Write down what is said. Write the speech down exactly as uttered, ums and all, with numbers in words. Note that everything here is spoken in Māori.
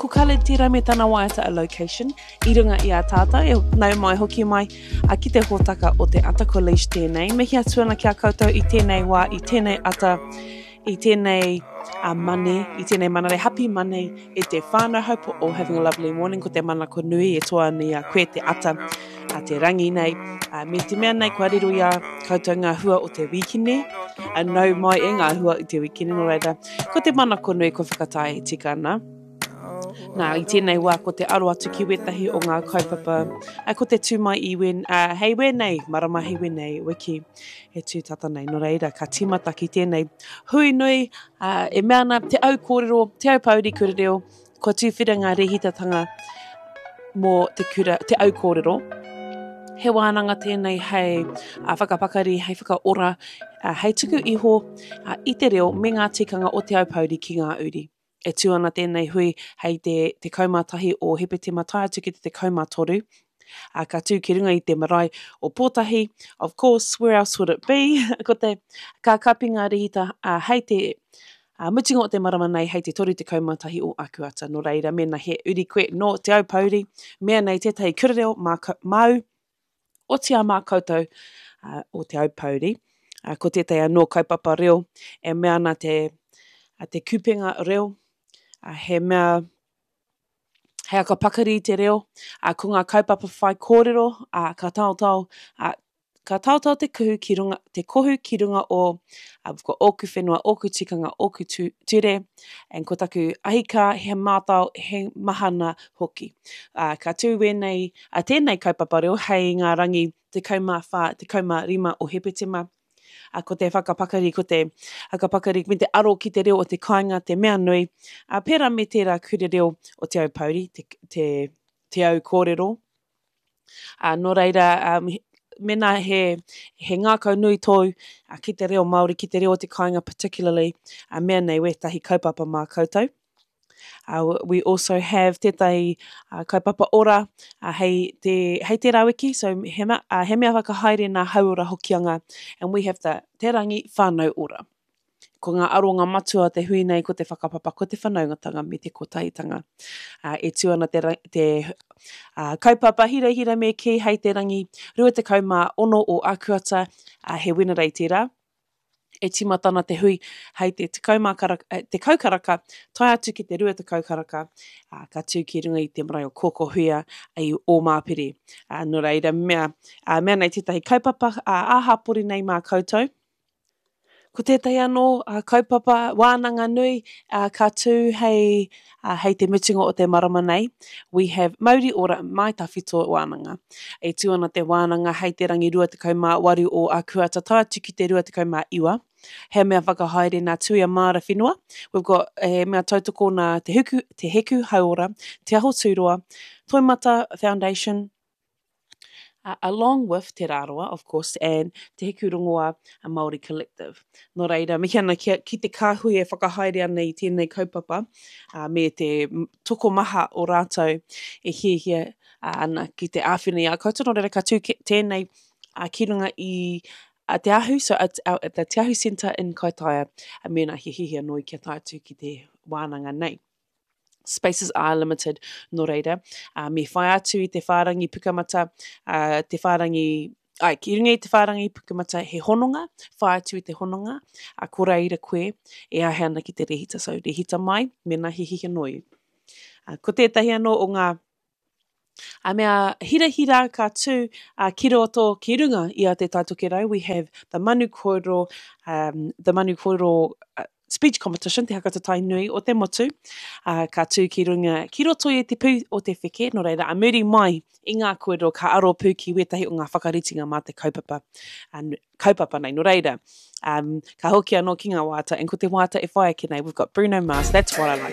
kukale tira me tana waiata a location, I runga I a tata, e nau mai hoki mai, a ki te hōtaka o te ata college tēnei. Me hia tuana kia koutou I tēnei wā, I tēnei ata, I tēnei uh, mane, I tēnei manare happy mane, e te whānau. Hope all having a lovely morning, ko te mana ko nui, e toa ni a koe te ata, a te rangi nei. Uh, me te mea nei, kua riro ia koutou ngā hua o te wikine, a nau mai e ngā hua I te wikine, no reira. Ko te mana ko nui, ko whakatai tika ana. Nā, I tēnei wā, ko te aro atu ki wetahi o ngā kaupapa, a ko te tūmai I wen, uh, hei we nei, marama hei we nei, wiki, e tūtata nei, no reira, ka tīmata ki tēnei hui nui, uh, e meana te au kōrero, te au pauri kōrero, ko tūwhira ngā rehitatanga mō te, kura, te au kōrero. He wānanga tēnei hei uh, whakapakari, hei whakaora, uh, hei tuku iho, uh, I te reo, me ngā tikanga o te au pauri ki ngā uri. E tūana tēnei hui hei te, te kaumātahi o hepe te matai atu ki te, te kaumātoru. Uh, ka tū ki runga I te marae o pōtahi. Of course, where else would it be? Ko te ka kapi ngā rihita uh, hei te uh, mutinga o te marama nei hei te toru te kaumātahi o Akuata. No reira, mena he uri koe no te au pauri. Mea nei tētahi kurereo mā, mau o te a mā koutou uh, o te au pauri. Uh, ko tētai anō kaupapa reo e mea na te, uh, te kupenga reo. Uh, he mea, he aka pakari te reo, uh, ko ngā kaupapa whai kōrero, uh, ka tautau, uh, ka tautau te kuhu ki runga, te kohu ki runga o, uh, we've got oku whenua, oku tikanga, oku tu, ture, and ko taku ahika, he mātau, he mahana hoki. Uh, ka tū wenei, uh, tēnei kaupapa reo, hei ngā rangi, te kaumā whā, te kaumā rima o hepetema, a ko te whakapakari, ko te whakapakari, me te aro ki te reo o te kāinga, te mea nui, a pēra me tērā kure reo o te au pauri, te, te, te au kōrero. A no reira, um, mena he, he ngākau nui tōu, a ki te reo Māori, ki te reo o te kāinga particularly, a mea nei wetahi kaupapa mā koutou. Uh, we also have tētai uh, kaupapa ora uh, hei, te, hei te rawiki, so he, ma, uh, he mea whakahaere nā hauora hokianga, and we have the te rangi whānau ora. Ko ngā aronga matua te hui nei ko te whakapapa, ko te whanaungatanga me te kotaitanga. Uh, e tuana te, te uh, kaupapa hira hira me ki hei te rangi rua te kaumā ono o Akuata, uh, he winarei tērā. E timatana te hui hei te, te, karaka, te kaukaraka, tai atu ki te rua te kaukaraka, uh, ka tū ki runga I te marae o kōko huia ai o māpiri. Uh, no reira, mea, uh, mea nei tētahi kaupapa uh, āhapori nei mā koutou. Ko tētai anō uh, kaupapa wānanga nui, uh, ka tū hei, uh, hei te mutinga o te marama nei. We have Māori ora mai tawhito wānanga. E tuana te wānanga hei te rangi rua te kaumā waru o Akuata, tai atu ki te rua te kaumā iwa. He mea whakahaere nā tuia māra whenua. We've got he mea tautoko nā te, huku, te heku hauora, te aho tūroa, Toimata Foundation, uh, along with Te Rāroa, of course, and Te Heku Rongoa a Māori Collective. No reira, me hiana ki, ki te kāhui e whakahaere ana I tēnei kaupapa, uh, me te toko maha o rātou e hia hia uh, ana ki te āwhina I a koutou. No reira, ka tū tēnei uh, ki runga I a te ahu, so at, at the Te Ahu Centre in Kaitaia, a mena he hihia noi kia tai atu ki te wānanga nei. Spaces are limited, no reira. Uh, me whai atu I te whārangi pukamata, uh, te whārangi, ai, ki runga I te whārangi pukamata he hononga, whai atu I te hononga, a ko reira koe, e ahe ana ki te rehita, so rehita mai, mena he hihia noi. Uh, ko tētahi anō o ngā A mea hira hira ka tū uh, ki roto ki runga I a te taitoke rau. We have the Manu Kōrero, um, the Manu Kōrero uh, speech competition, te hakata tai nui o te motu. Uh, ka tū ki runga ki roto I te pū o te wheke, no reira, a muri mai I ngā kōrero ka aro pū ki wetahi o ngā whakaritinga mā te kaupapa. And kaupapa nei, no reira. Um, ka hoki anō ki ngā wāta, and ko te wāta e whai ake nei, we've got Bruno Mars, that's what I like.